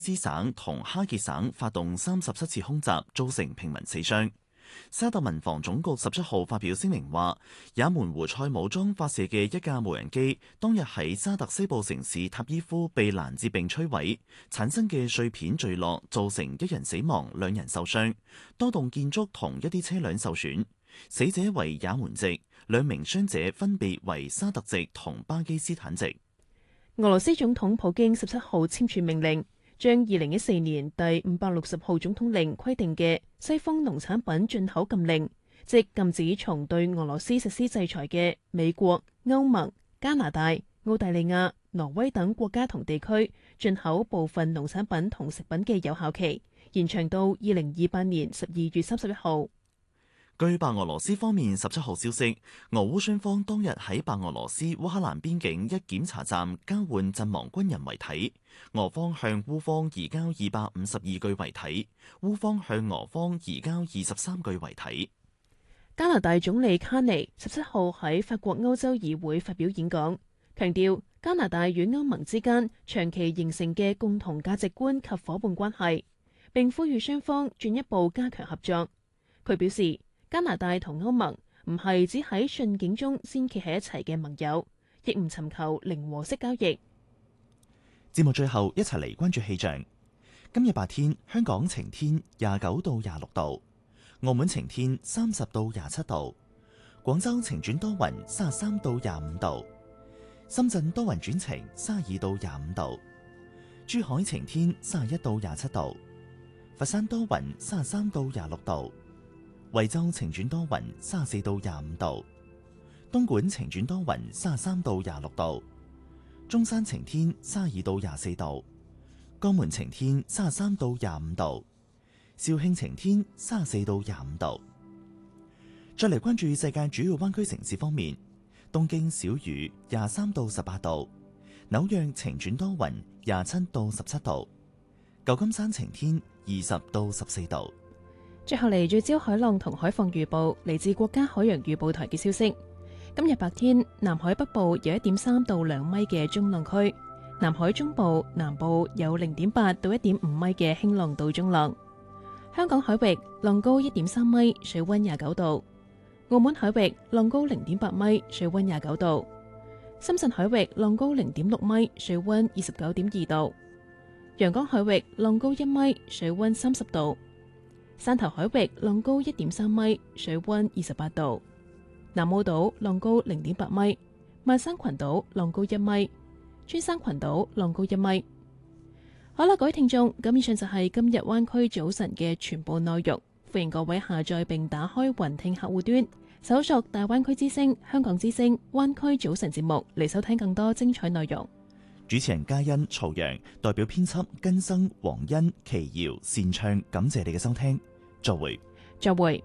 斯省同哈傑省發動37次空襲，造成平民死傷。沙特民防總局17號發表聲明話，也門胡塞武裝發射嘅一架無人機當日喺沙特西部城市塔伊夫被攔截並摧毀，產生嘅碎片墜落，造成1人死亡、2人受傷，多棟建築同一啲車輛受損。死者為也門籍，2名傷者分別為沙特籍同巴基斯坦籍。 俄羅斯總統普京17號簽署命令，將2014年第560號總統令規定嘅西方農產品進口禁令，即禁止從對俄羅斯實施制裁嘅美國、歐盟、加拿大、澳大利亞、挪威等國家同地區進口部分農產品同食品嘅有效期，延長到2028年12月31號。 據白俄羅斯方面17號消息，俄烏雙方當日喺白俄羅斯烏克蘭邊境一檢查站交換陣亡軍人遺體，俄方向烏方移交252具遺體，烏方向俄方移交23具遺體。 加拿大總理卡尼17號喺法國歐洲議會發表演講，強調加拿大與歐盟之間長期形成嘅共同價值觀及夥伴關係，並呼籲雙方進一步加強合作。佢表示，加拿大同歐盟唔係只喺順境中先企喺一齊嘅盟友，亦唔尋求零和式交易。 節目最後一齊嚟關注氣象。今日白天香港晴天29到26度，澳門晴天30到27度，廣州晴轉多雲33到25度，深圳多雲轉晴32到25度，珠海晴天31到27度，佛山多雲33到26度，惠州晴轉多雲34到25度，東莞晴轉多雲33到26度，中山晴天32到24度，江門晴天33到25度，肇慶晴天34到25度。再嚟關注世界主要灣區城市方面，東京小雨23到18度，紐約晴轉多雲27到17度，舊金山晴天20到14度。 最後嚟聚焦海浪同海況預報，嚟自國家海洋預報台嘅消息。今日白天，南海北部有1.3到2米嘅中浪區，南海中部、南部有0.8到1.5米嘅輕浪到中浪。香港海域浪高1.3米，水溫29度；澳門海域浪高0.8米，水溫29度；深圳海域浪高0.6米，水溫29.2度；陽江海域浪高1米，水溫30度。汕頭海域浪高1.3米，水溫28度；南澳島浪高0.8米，萬山群島浪高1米，穿山群島浪高1米。好啦，各位聽眾，咁以上就係今日灣區早晨嘅全部內容。歡迎各位下載並打開雲聽客戶端，搜索大灣區之聲、香港之聲、灣區早晨節目嚟收聽更多精彩內容。 主持人嘉欣、曹陽代表編輯根生、黃欣、奇瑤、善唱，感謝你嘅收聽。再會。 再會。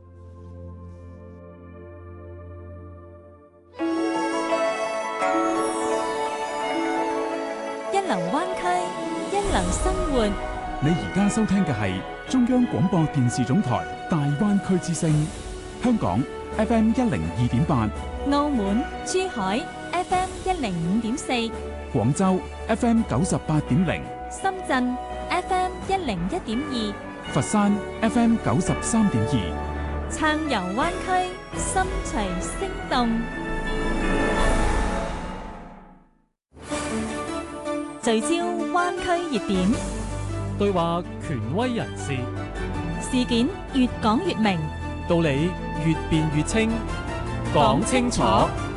一流灣區，一流生活。 你而家收聽嘅係中央廣播電視總台大灣區之聲，香港 FM 102.8， 澳門、珠海 FM 105.4， 廣州 FM 98.0， 深圳 FM 101.2。 佛山 FM 93.2， 暢遊灣區，心隨聲動。聚焦灣區熱點， 對話權威人士， 事件越講越明， 道理越辯越清，講清楚。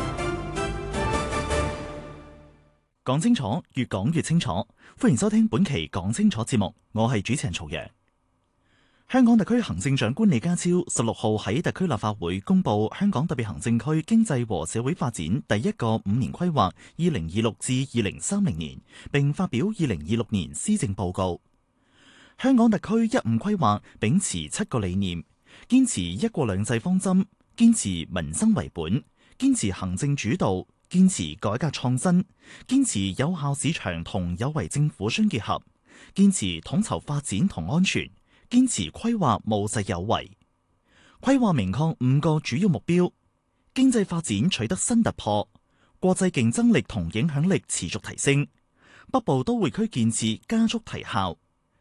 講清楚，越講越清楚。歡迎收聽本期講清楚節目，我係主持人曹陽。香港特區行政長官李家超16號喺特區立法會公布香港特別行政區經濟和社會發展第一個5年規劃2026至2030年，並發表2026年施政報告。香港特區一五規劃秉持7個理念，堅持一國兩制方針，堅持民生為本，堅持行政主導，堅持改革創新，堅持有效市場同有為政府相結合，堅持統籌發展同安全，堅持規劃務實有為。規劃明確5個主要目標：經濟發展取得新突破，國際競爭力同影響力持續提升，北部都會區建設加速提效，